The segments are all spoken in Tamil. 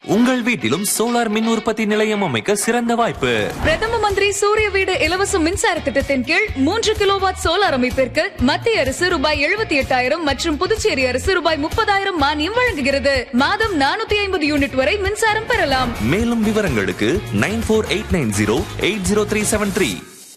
உங்கள் வீட்டிலும் சோலார் மின் உற்பத்தி நிலையம் அமைக்க சிறந்த வாய்ப்பு. பிரதம மந்திரி சூரிய வீடு இலவச மின்சார திட்டத்தின் கீழ் 3 கிலோவாட் சோலார் அமைப்பிற்கு மத்திய அரசு ரூபாய் 78,000 மற்றும் புதுச்சேரி அரசு ரூபாய் 30,000 மானியம் வழங்குகிறது. மாதம் 450 யூனிட் வரை மின்சாரம் பெறலாம். மேலும் விவரங்களுக்கு 9489080373.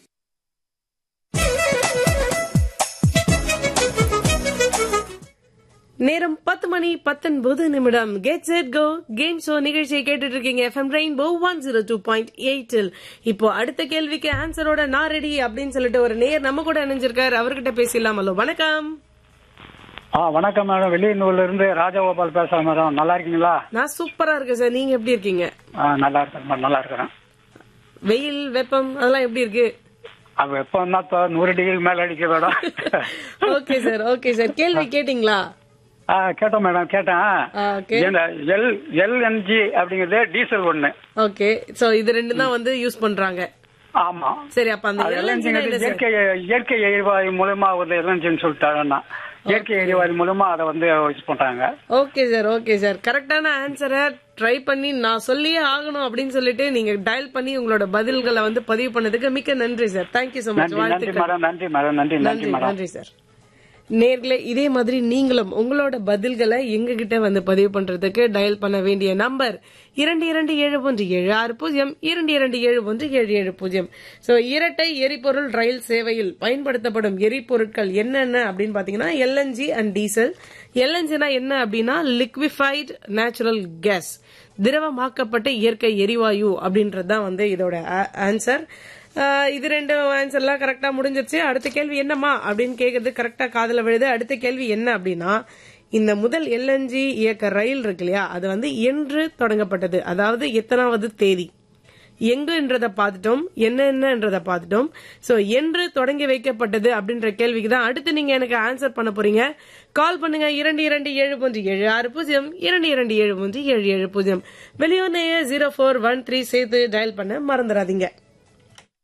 நேரம் 10:19 get set go game show நிகழ்ச்சியை கேட்டுட்டு இருக்கீங்க எஃப்எம் ரெயின்போ 102.8. இப்போ அடுத்த கேள்விக்கு ஆன்சரோட நான் ரெடி அப்படின்னு சொல்லிட்டு ஒரு நேர் நம்ம கூட இணைஞ்சிருக்காரு. அவர்கிட்ட பேசிடலாம். ஹலோ, வணக்கம். வணக்கம் மேடம். வெளியூர்ல இருந்து ராஜகோபால் பேசுறேன் மேடம். நல்லா இருக்கீங்களா? நான் சூப்பரா இருக்கேன் சார். நீங்க எப்படி இருக்கீங்க? நல்லா இருக்கேன், நல்லா இருக்கிறேன். வெயில் வெப்பம் அதெல்லாம் எப்படி இருக்கு? வெப்பம் தான் 100 டிகிரி மேல அடிக்க madam. Okay sir, okay sir. கேள்வி கேட்டீங்களா? கேட்டோம் மேடம், கேட்டேன். எல்என்ஜி அப்படிங்கறது டீசல் ஒண்ணு. ஓகே, சோ இது ரெண்டு தான் வந்து யூஸ் பண்றாங்க. ஆமா சரி. அப்ப அந்த எல்என்ஜி இயற்கை எரிவாயு மூலமா ஒரு எல்என்ஜின்னு சொல்லிட்டாங்கன்னா இயற்கை எரிவாயு மூலமா அதை வந்து யூஸ் பண்றாங்க. Okay sir, okay sir. கரெக்டான ஆன்சரை ட்ரை பண்ணி நான் சொல்லியே ஆகணும் அப்படின்னு சொல்லிட்டு நீங்க டயல் பண்ணி உங்களோட பதில்களை வந்து பதிவு பண்ணதுக்கு மிக்க நன்றி சார். Thank you so much. நன்றி மேடம். நன்றி சார். நேர்களே, இதே மாதிரி நீங்களும் உங்களோட பதில்களை எங்க கிட்ட வந்து பதிவு பண்றதுக்கு டயல் பண்ண வேண்டிய நம்பர் 227176 227177. சோ இரட்டை எரிபொருள் ரயில் சேவையில் பயன்படுத்தப்படும் எரிபொருட்கள் என்னென்ன அப்படின்னு பாத்தீங்கன்னா எல்என்ஜி அண்ட் டீசல். எல்என்ஜினா என்ன அப்படின்னா லிக்விஃபைட் நேச்சுரல் கேஸ், திரவமாக்கப்பட்ட இயற்கை எரிவாயு அப்படின்றதுதான் வந்து இதோட ஆன்சர். இது ரெண்டு ஆன்சர்லாம் கரெக்டா முடிஞ்சிருச்சு. அடுத்த கேள்வி என்னமா அப்படின்னு கேக்குறது கரெக்டா காதுல விழுது. அடுத்த கேள்வி என்ன அப்படின்னா, இந்த முதல் எல்என்ஜி இயக்க ரயில் இருக்கு இல்லையா, அது வந்து என்று தொடங்கப்பட்டது, அதாவது எத்தனாவது தேதி, எங்குன்றத பார்த்துட்டோம், என்னன்றத பார்த்துட்டோம். சோ என்று தொடங்கி வைக்கப்பட்டது அப்படின்ற கேள்விக்கு தான் அடுத்து நீங்க எனக்கு ஆன்சர் பண்ண போறீங்க. கால் பண்ணுங்க 227176 227177. வெளியூர் 0413 சேர்த்து டயல் பண்ண மறந்துடாதீங்க.